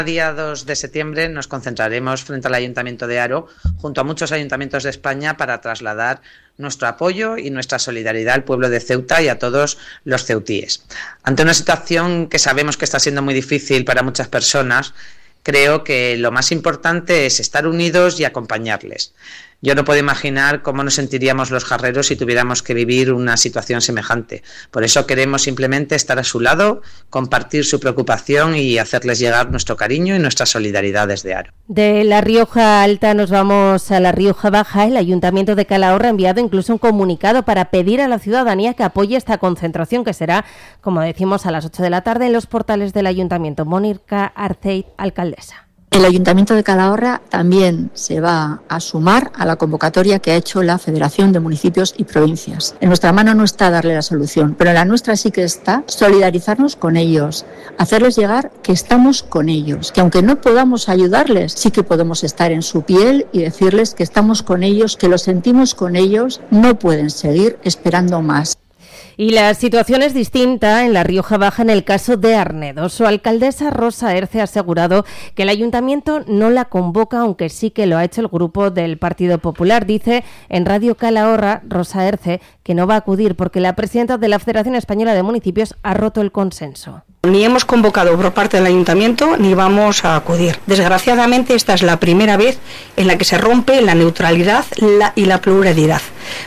Día 2 de septiembre nos concentraremos frente al Ayuntamiento de Haro, junto a muchos ayuntamientos de España, para trasladar nuestro apoyo y nuestra solidaridad al pueblo de Ceuta y a todos los ceutíes. Ante una situación que sabemos que está siendo muy difícil para muchas personas, creo que lo más importante es estar unidos y acompañarles. Yo no puedo imaginar cómo nos sentiríamos los jarreros si tuviéramos que vivir una situación semejante. Por eso queremos simplemente estar a su lado, compartir su preocupación y hacerles llegar nuestro cariño y nuestra solidaridad desde Haro. De La Rioja Alta nos vamos a La Rioja Baja. El Ayuntamiento de Calahorra ha enviado incluso un comunicado para pedir a la ciudadanía que apoye esta concentración, que será, como decimos, a las 8 de la tarde en los portales del Ayuntamiento. Mónica Arceit, alcaldesa. El Ayuntamiento de Calahorra también se va a sumar a la convocatoria que ha hecho la Federación de Municipios y Provincias. En nuestra mano no está darle la solución, pero en la nuestra sí que está solidarizarnos con ellos, hacerles llegar que estamos con ellos, que aunque no podamos ayudarles, sí que podemos estar en su piel y decirles que estamos con ellos, que lo sentimos con ellos, no pueden seguir esperando más. Y la situación es distinta en La Rioja Baja en el caso de Arnedo. Su alcaldesa Rosa Erce ha asegurado que el ayuntamiento no la convoca, aunque sí que lo ha hecho el grupo del Partido Popular. Dice en Radio Calahorra, Rosa Erce, que no va a acudir porque la presidenta de la Federación Española de Municipios ha roto el consenso. Ni hemos convocado por parte del ayuntamiento ni vamos a acudir. Desgraciadamente esta es la primera vez en la que se rompe la neutralidad y la pluralidad,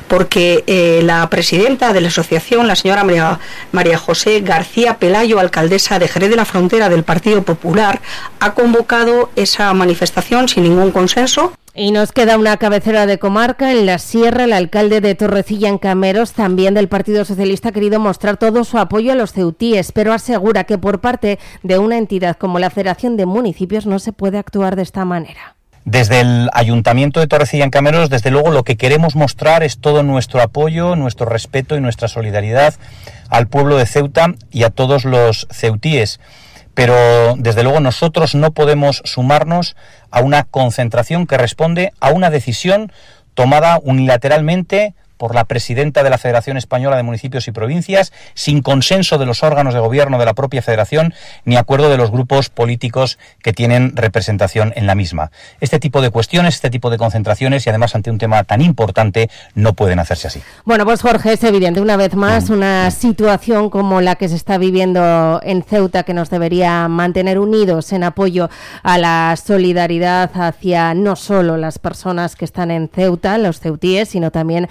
porque la presidenta de la asociación, la señora María José García Pelayo, alcaldesa de Jerez de la Frontera del Partido Popular, ha convocado esa manifestación sin ningún consenso. Y nos queda una cabecera de comarca en la Sierra. El alcalde de Torrecilla, en Cameros, también del Partido Socialista, ha querido mostrar todo su apoyo a los ceutíes, pero asegura que por parte de una entidad como la Federación de Municipios no se puede actuar de esta manera. Desde el Ayuntamiento de Torrecilla en Cameros, desde luego, lo que queremos mostrar es todo nuestro apoyo, nuestro respeto y nuestra solidaridad al pueblo de Ceuta y a todos los ceutíes. Pero, desde luego, nosotros no podemos sumarnos a una concentración que responde a una decisión tomada unilateralmente por la presidenta de la Federación Española de Municipios y Provincias, sin consenso de los órganos de gobierno de la propia Federación, ni acuerdo de los grupos políticos que tienen representación en la misma. Este tipo de cuestiones, este tipo de concentraciones, y además ante un tema tan importante, no pueden hacerse así. Bueno, pues Jorge, es evidente una vez más una situación como la que se está viviendo en Ceuta, que nos debería mantener unidos en apoyo a la solidaridad hacia no solo las personas que están en Ceuta, los ceutíes, sino también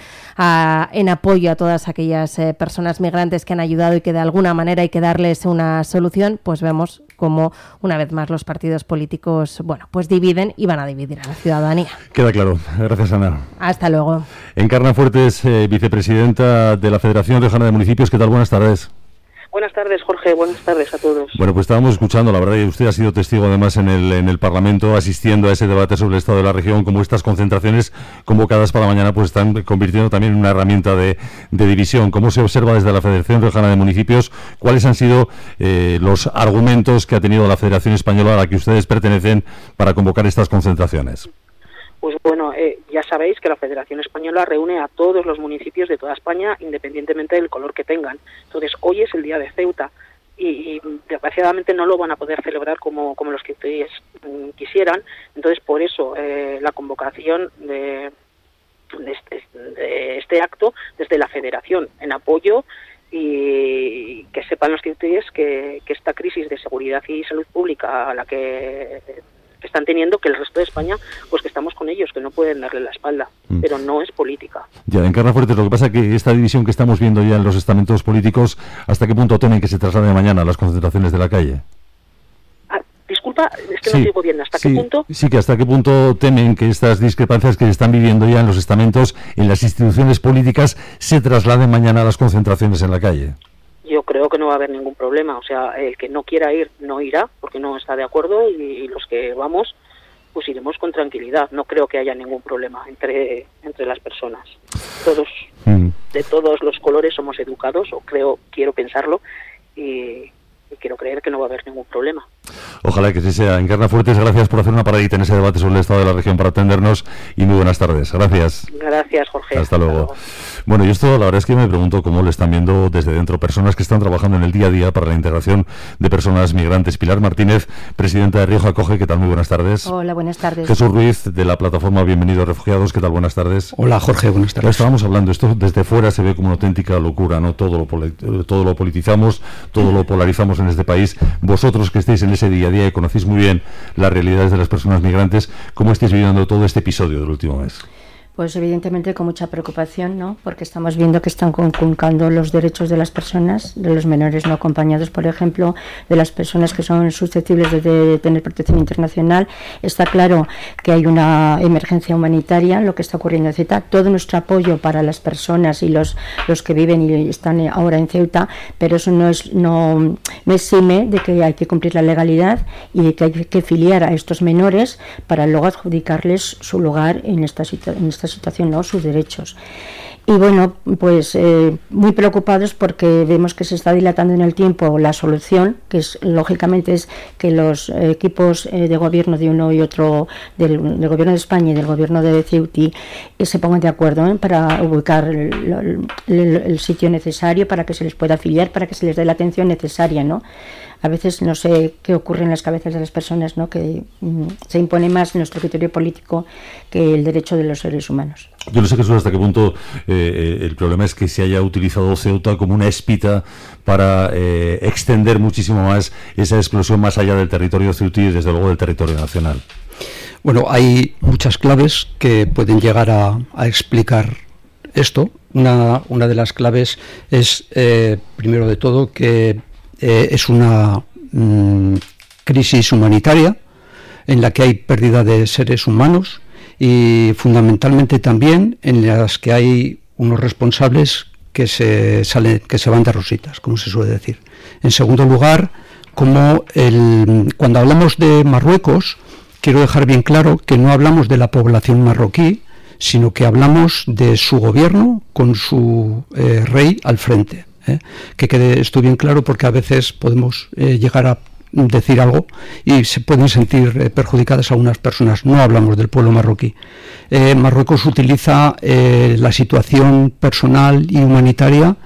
en apoyo a todas aquellas personas migrantes que han ayudado y que de alguna manera hay que darles una solución. Pues vemos cómo una vez más los partidos políticos, bueno, pues dividen y van a dividir a la ciudadanía. Queda claro. Gracias, Ana. Hasta luego. Encarna Fuertes, vicepresidenta de la Federación Riojana de Municipios. ¿Qué tal? Buenas tardes. Buenas tardes, Jorge. Buenas tardes a todos. Bueno, pues estábamos escuchando, la verdad, y usted ha sido testigo además en el Parlamento, asistiendo a ese debate sobre el estado de la región, como estas concentraciones convocadas para mañana pues están convirtiendo también en una herramienta de división. ¿Cómo se observa desde la Federación Riojana de Municipios? ¿Cuáles han sido los argumentos que ha tenido la Federación Española a la que ustedes pertenecen para convocar estas concentraciones? Pues bueno, ya sabéis que la Federación Española reúne a todos los municipios de toda España, independientemente del color que tengan. Entonces, hoy es el día de Ceuta y desgraciadamente no lo van a poder celebrar como los que ustedes quisieran. Entonces, por eso la convocación de este acto desde la Federación en apoyo, y que sepan los ceutíes que esta crisis de seguridad y salud pública a la que están teniendo, que el resto de España, pues que estamos con ellos, que no pueden darle la espalda, pero no es política. Ya, Encarna Fuertes, lo que pasa es que esta división que estamos viendo ya en los estamentos políticos, ¿hasta qué punto temen que se traslade mañana a las concentraciones de la calle? Disculpa, es que no te digo bien, ¿hasta qué punto? Sí, que hasta qué punto temen que estas discrepancias que se están viviendo ya en los estamentos, en las instituciones políticas, se trasladen mañana a las concentraciones en la calle. Yo creo que no va a haber ningún problema, o sea, el que no quiera ir no irá porque no está de acuerdo, y los que vamos pues iremos con tranquilidad. No creo que haya ningún problema entre las personas. Todos, de todos los colores, somos educados, o quiero pensarlo, y quiero creer que no va a haber ningún problema. Ojalá que sí sea. Encarna Fuertes, gracias por hacer una paradita en ese debate sobre el estado de la región para atendernos y muy buenas tardes. Gracias. Gracias, Jorge. Hasta luego. Bueno, y esto la verdad es que me pregunto cómo lo están viendo desde dentro personas que están trabajando en el día a día para la integración de personas migrantes. Pilar Martínez, presidenta de Rioja Acoge, ¿qué tal? Muy buenas tardes. Hola, buenas tardes. Jesús Ruiz, de la plataforma Bienvenidos Refugiados, ¿qué tal? Buenas tardes. Hola, Jorge, buenas tardes. Estábamos hablando, esto desde fuera se ve como una auténtica locura, ¿no? Todo lo politizamos, todo lo polarizamos en este país. Vosotros que estáis en ese día a día y conocéis muy bien las realidades de las personas migrantes, ¿cómo estáis viviendo todo este episodio del último mes? Pues evidentemente con mucha preocupación, ¿no? Porque estamos viendo que están conculcando los derechos de las personas, de los menores no acompañados, por ejemplo, de las personas que son susceptibles de tener protección internacional. Está claro que hay una emergencia humanitaria, lo que está ocurriendo en Ceuta. Todo nuestro apoyo para las personas y los que viven y están ahora en Ceuta, pero eso no exime de que hay que cumplir la legalidad y de que hay que filiar a estos menores para luego adjudicarles su lugar en esta situación, ¿no? Sus derechos. Y bueno, pues muy preocupados porque vemos que se está dilatando en el tiempo la solución, que es lógicamente es que los equipos de gobierno de uno y otro, del gobierno de España y del gobierno de Ceuta, se pongan de acuerdo para ubicar el sitio necesario para que se les pueda afiliar, para que se les dé la atención necesaria, ¿no? A veces no sé qué ocurre en las cabezas de las personas, ¿no? Que se impone más nuestro criterio político que el derecho de los seres humanos. Yo no sé, Jesús, hasta qué punto el problema es que se haya utilizado Ceuta como una espita para extender muchísimo más esa explosión más allá del territorio ceutí y desde luego del territorio nacional. Bueno, hay muchas claves que pueden llegar a explicar esto. Una de las claves es, primero de todo, que es una crisis humanitaria en la que hay pérdida de seres humanos y fundamentalmente también en las que hay unos responsables que se van de rositas, como se suele decir. En segundo lugar, cuando hablamos de Marruecos, quiero dejar bien claro que no hablamos de la población marroquí, sino que hablamos de su gobierno con su rey al frente. Que quede esto bien claro, porque a veces podemos llegar a decir algo y se pueden sentir perjudicadas algunas personas. No hablamos del pueblo marroquí. Marruecos utiliza la situación personal y humanitaria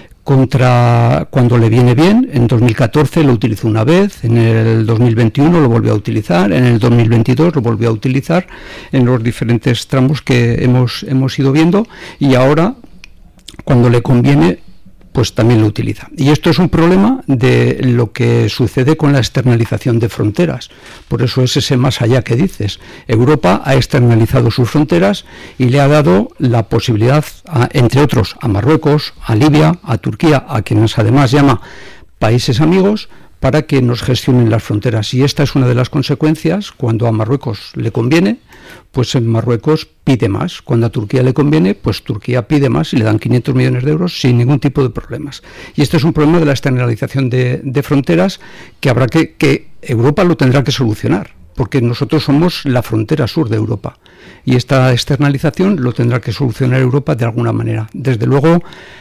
cuando le viene bien. En 2014 lo utilizó una vez, en el 2021 lo volvió a utilizar, en el 2022 lo volvió a utilizar en los diferentes tramos que hemos ido viendo, y ahora cuando le conviene pues también lo utiliza. Y esto es un problema de lo que sucede con la externalización de fronteras. Por eso es ese más allá que dices. Europa ha externalizado sus fronteras y le ha dado la posibilidad, entre otros, a Marruecos, a Libia, a Turquía, a quienes además llama países amigos, para que nos gestionen las fronteras. Y esta es una de las consecuencias. Cuando a Marruecos le conviene, pues en Marruecos pide más. Cuando a Turquía le conviene, pues Turquía pide más y le dan 500 millones de euros sin ningún tipo de problemas. Y este es un problema de la externalización de fronteras que habrá que Europa lo tendrá que solucionar, porque nosotros somos la frontera sur de Europa. Y esta externalización lo tendrá que solucionar Europa de alguna manera. Desde luego,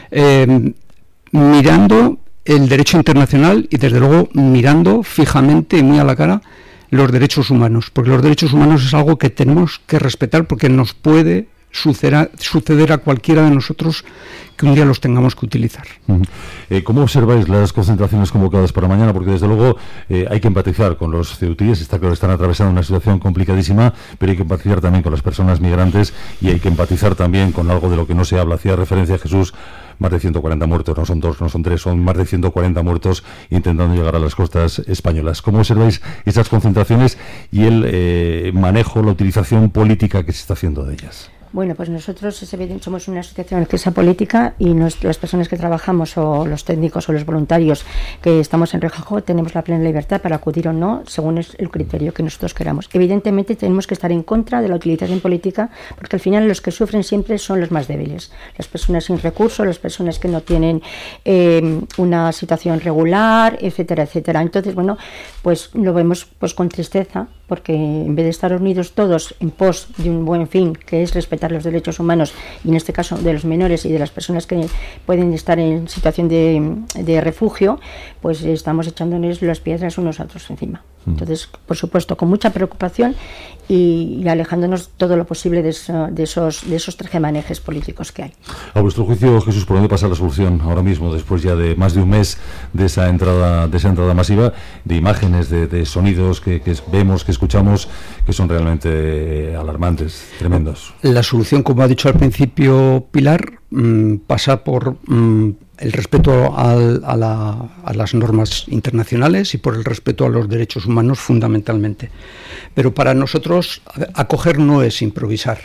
mirando el derecho internacional y desde luego mirando fijamente y muy a la cara los derechos humanos, porque los derechos humanos es algo que tenemos que respetar, porque nos puede suceder a cualquiera de nosotros que un día los tengamos que utilizar. ¿Cómo observáis las concentraciones convocadas para mañana? Porque desde luego hay que empatizar con los ceutíes, está claro que están atravesando una situación complicadísima, pero hay que empatizar también con las personas migrantes y hay que empatizar también con algo de lo que no se habla. Hacía referencia Jesús, más de 140 muertos, no son 2, no son 3, son más de 140 muertos intentando llegar a las costas españolas. ¿Cómo observáis esas concentraciones y el manejo, la utilización política que se está haciendo de ellas? Bueno, pues nosotros somos una asociación de empresa política y las personas que trabajamos, o los técnicos o los voluntarios que estamos en Rioja, tenemos la plena libertad para acudir o no según el criterio que nosotros queramos. Evidentemente tenemos que estar en contra de la utilización política, porque al final los que sufren siempre son los más débiles, las personas sin recursos, las personas que no tienen una situación regular, etcétera, etcétera. Entonces, bueno, pues lo vemos pues con tristeza, porque en vez de estar unidos todos en pos de un buen fin, que es respetar los derechos humanos, y en este caso de los menores y de las personas que pueden estar en situación de refugio, pues estamos echándonos las piedras unos a otros encima. Entonces, por supuesto, con mucha preocupación y alejándonos todo lo posible de esos tejemanejes políticos que hay. A vuestro juicio, Jesús, ¿por dónde pasa la solución ahora mismo, después ya de más de un mes de esa entrada masiva, de imágenes, de sonidos que vemos, que escuchamos, que son realmente alarmantes, tremendos? La solución, como ha dicho al principio Pilar, pasa por el respeto a las normas internacionales y por el respeto a los derechos humanos fundamentalmente. Pero para nosotros acoger no es improvisar.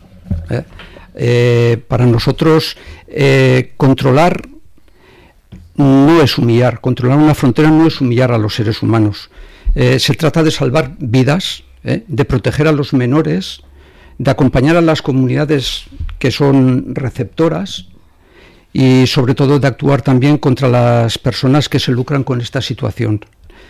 Para nosotros controlar no es humillar. Controlar una frontera no es humillar a los seres humanos. Se trata de salvar vidas, de proteger a los menores, de acompañar a las comunidades que son receptoras y sobre todo de actuar también contra las personas que se lucran con esta situación.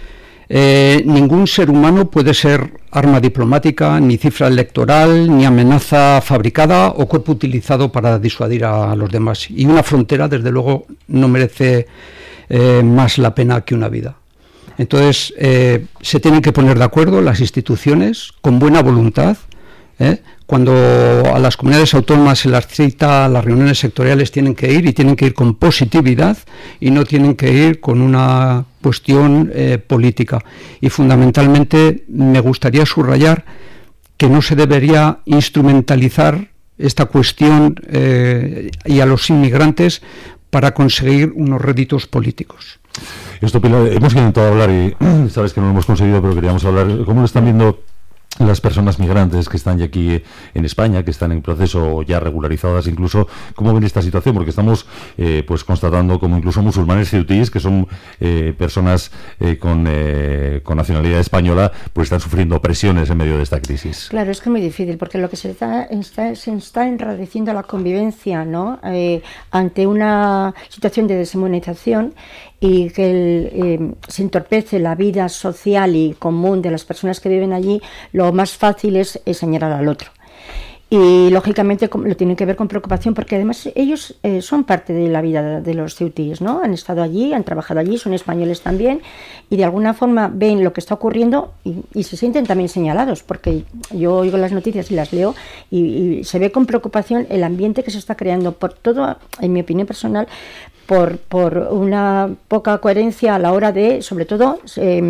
Ningún ser humano puede ser arma diplomática, ni cifra electoral, ni amenaza fabricada o cuerpo utilizado para disuadir a los demás. Y una frontera, desde luego, no merece más la pena que una vida. Entonces, se tienen que poner de acuerdo las instituciones con buena voluntad. Cuando a las comunidades autónomas se las cita a las reuniones sectoriales, tienen que ir con positividad y no tienen que ir con una cuestión política. Y fundamentalmente me gustaría subrayar que no se debería instrumentalizar esta cuestión y a los inmigrantes para conseguir unos réditos políticos. Esto, Pilar, hemos intentado hablar y sabes que no lo hemos conseguido, pero queríamos hablar. ¿Cómo lo están viendo las personas migrantes que están ya aquí en España, que están en proceso ya regularizadas incluso? ¿Cómo ven esta situación? Porque estamos pues constatando como incluso musulmanes ceutíes, que son personas con nacionalidad española, pues están sufriendo presiones en medio de esta crisis. Claro, es que es muy difícil, porque lo que se está enrareciendo la convivencia, ¿no? Ante una situación de deshumanización y que se entorpece la vida social y común de las personas que viven allí, lo más fácil es señalar al otro. Y lógicamente lo tienen que ver con preocupación, porque además ellos son parte de la vida de los ceutíes, ¿no? Han estado allí, han trabajado allí, son españoles también, y de alguna forma ven lo que está ocurriendo y se sienten también señalados, porque yo oigo las noticias y las leo y se ve con preocupación el ambiente que se está creando por todo, en mi opinión personal, por una poca coherencia a la hora de, sobre todo,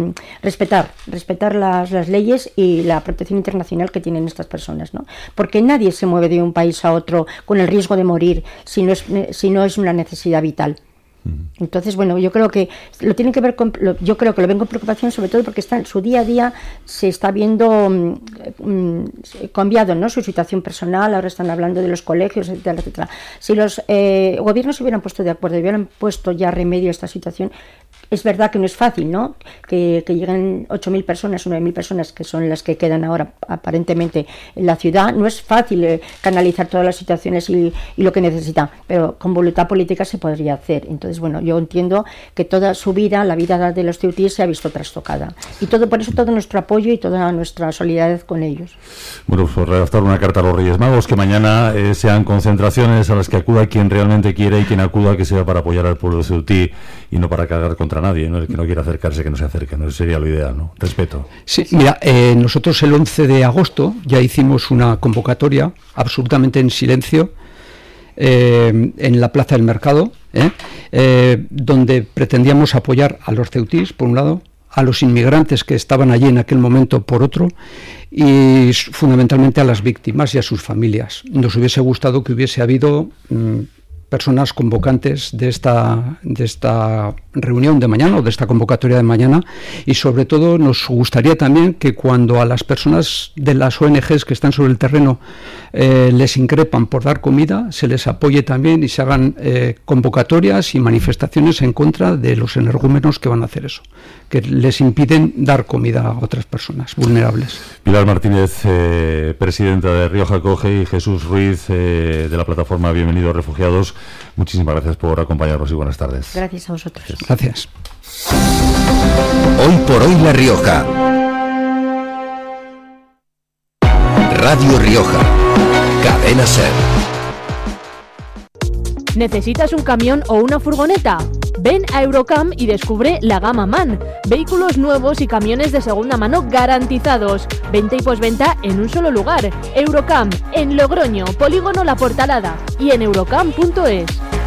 respetar las leyes y la protección internacional que tienen estas personas, ¿no? Porque nadie se mueve de un país a otro con el riesgo de morir si no es una necesidad vital. Entonces, bueno, yo creo que lo tienen que ver yo creo que lo ven con preocupación, sobre todo porque su día a día se está viendo cambiado, ¿no? Su situación personal. Ahora están hablando de los colegios, etcétera, etcétera. Si los gobiernos se hubieran puesto de acuerdo y hubieran puesto ya remedio a esta situación, es verdad que no es fácil, ¿no? Que lleguen 8.000 personas, 9.000 personas, que son las que quedan ahora aparentemente en la ciudad. No es fácil canalizar todas las situaciones y lo que necesitan, pero con voluntad política se podría hacer. Entonces, bueno, yo entiendo que toda su vida, la vida de los ceutíes, se ha visto trastocada. Y por eso todo nuestro apoyo y toda nuestra solidaridad con ellos. Bueno, pues redactar una carta a los Reyes Magos, que mañana sean concentraciones a las que acuda quien realmente quiere y quien acuda que sea para apoyar al pueblo ceutí y no para cargar contra nadie, ¿no? El que no quiera acercarse, que no se acerque, ¿no? Eso sería lo ideal, ¿no? Respeto. Sí, mira, nosotros el 11 de agosto ya hicimos una convocatoria absolutamente en silencio en la Plaza del Mercado, donde pretendíamos apoyar a los ceutíes, por un lado, a los inmigrantes que estaban allí en aquel momento, por otro, y fundamentalmente a las víctimas y a sus familias. Nos hubiese gustado que hubiese habido personas convocantes de esta reunión de mañana o de esta convocatoria de mañana, y sobre todo nos gustaría también que cuando a las personas de las ONGs que están sobre el terreno les increpan por dar comida, se les apoye también y se hagan convocatorias y manifestaciones en contra de los energúmenos que van a hacer eso, que les impiden dar comida a otras personas vulnerables. Pilar Martínez, presidenta de Rioja Acoge, y Jesús Ruiz, de la plataforma Bienvenidos Refugiados, muchísimas gracias por acompañarnos y buenas tardes. Gracias a vosotros. Gracias. Hoy por hoy La Rioja. Radio Rioja. Cadena SER. ¿Necesitas un camión o una furgoneta? Ven a Eurocam y descubre la gama MAN, vehículos nuevos y camiones de segunda mano garantizados. Venta y posventa en un solo lugar. Eurocam, en Logroño, Polígono La Portalada y en eurocam.es.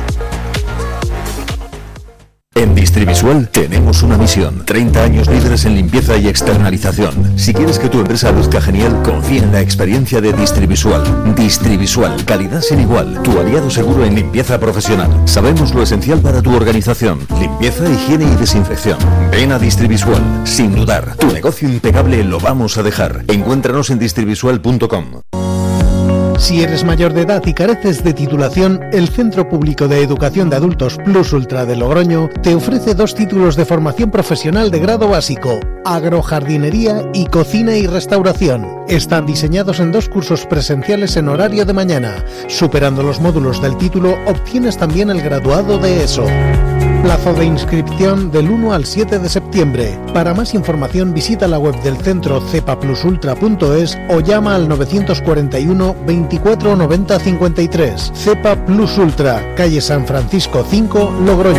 En Distrivisual tenemos una misión: 30 años líderes en limpieza y externalización. Si quieres que tu empresa luzca genial, confía en la experiencia de Distrivisual. Distrivisual, calidad sin igual, tu aliado seguro en limpieza profesional. Sabemos lo esencial para tu organización: limpieza, higiene y desinfección. Ven a Distrivisual, sin dudar. Tu negocio impecable lo vamos a dejar. Encuéntranos en distrivisual.com. Si eres mayor de edad y careces de titulación, el Centro Público de Educación de Adultos Plus Ultra de Logroño te ofrece 2 títulos de formación profesional de grado básico: agrojardinería y cocina y restauración. Están diseñados en 2 cursos presenciales en horario de mañana. Superando los módulos del título, obtienes también el graduado de ESO. Plazo de inscripción del 1 al 7 de septiembre. Para más información visita la web del centro cepaplusultra.es o llama al 941 24 90 53. Cepa Plus Ultra, calle San Francisco 5, Logroño.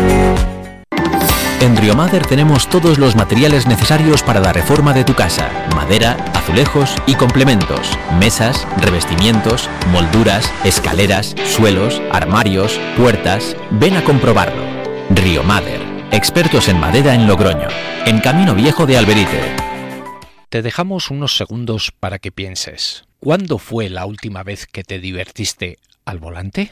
En Riomader tenemos todos los materiales necesarios para la reforma de tu casa: madera, azulejos y complementos, mesas, revestimientos, molduras, escaleras, suelos, armarios, puertas. Ven a comprobarlo. Riomader, expertos en madera en Logroño, en Camino Viejo de Alberite. Te dejamos unos segundos para que pienses. ¿Cuándo fue la última vez que te divertiste al volante?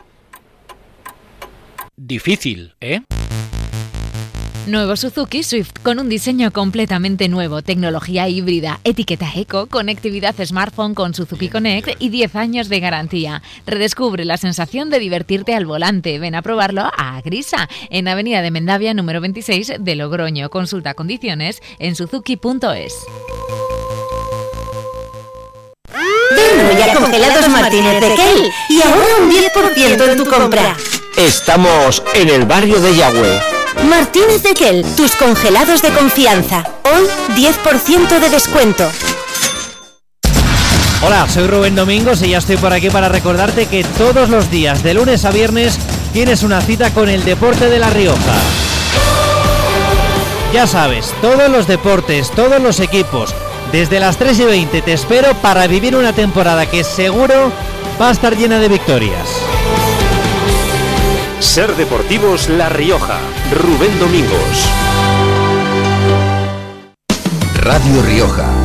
Difícil, ¿eh? Nuevo Suzuki Swift con un diseño completamente nuevo, tecnología híbrida, etiqueta eco, conectividad smartphone con Suzuki Connect y 10 años de garantía. Redescubre la sensación de divertirte al volante. Ven a probarlo a Grisa, en Avenida de Mendavia número 26 de Logroño. Consulta condiciones en suzuki.es. Ven ya Congelados Martínez de Kell y ahora un 10% en tu compra. Estamos en el barrio de Yagüe. Martínez de Kell, tus congelados de confianza. Hoy 10% de descuento. Hola, soy Rubén Domingos y ya estoy por aquí para recordarte que todos los días, de lunes a viernes, tienes una cita con el deporte de La Rioja. Ya sabes, todos los deportes, todos los equipos. Desde las 3:20 te espero para vivir una temporada que seguro va a estar llena de victorias. Ser Deportivos La Rioja. Rubén Domingos. Radio Rioja.